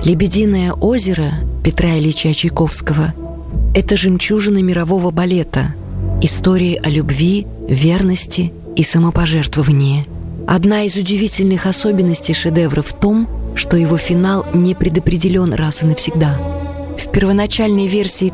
«Лебединое озеро» Петра Ильича Чайковского – это жемчужина мирового балета, истории о любви, верности и самопожертвовании. Одна из удивительных особенностей шедевра в том, что его финал не предопределен раз и навсегда. В первоначальной версии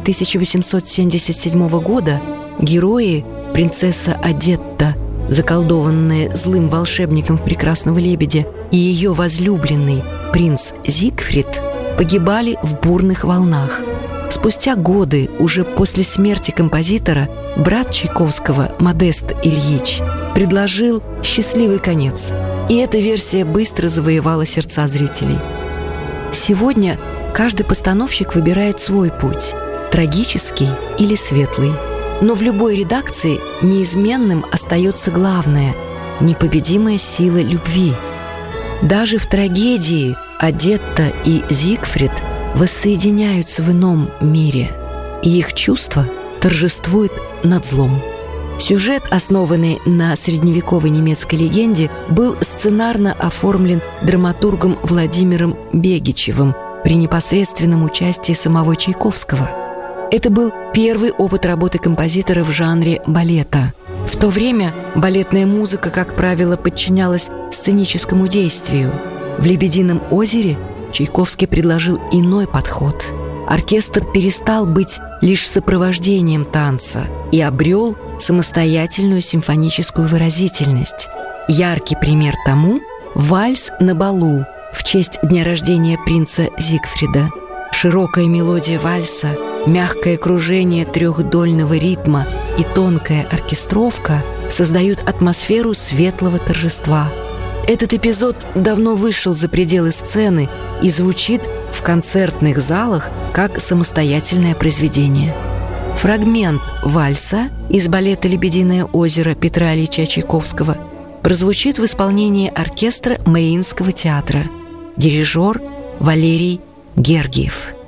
1877 года герои, принцесса Одетта, заколдованная злым волшебником прекрасного лебедя, и ее возлюбленный принц Зигфрид погибали в бурных волнах. Спустя годы, уже после смерти композитора, брат Чайковского, Модест Ильич, предложил счастливый конец. И эта версия быстро завоевала сердца зрителей. Сегодня каждый постановщик выбирает свой путь – трагический или светлый. Но в любой редакции неизменным остается главное – непобедимая сила любви. Даже в трагедии Одетта и Зигфрид воссоединяются в ином мире, и их чувство торжествует над злом. Сюжет, основанный на средневековой немецкой легенде, был сценарно оформлен драматургом Владимиром Бегичевым при непосредственном участии самого Чайковского. Это был первый опыт работы композитора в жанре балета. В то время балетная музыка, как правило, подчинялась сценическому действию. В «Лебедином озере» Чайковский предложил иной подход. Оркестр перестал быть лишь сопровождением танца и обрел самостоятельную симфоническую выразительность. Яркий пример тому – вальс на балу в честь дня рождения принца Зигфрида. Широкая мелодия вальса, мягкое кружение трехдольного ритма и тонкая оркестровка создают атмосферу светлого торжества. Этот эпизод давно вышел за пределы сцены и звучит в концертных залах как самостоятельное произведение. Фрагмент вальса из балета «Лебединое озеро» Петра Ильича Чайковского прозвучит в исполнении оркестра Мариинского театра. Дирижер Валерий Гергиев.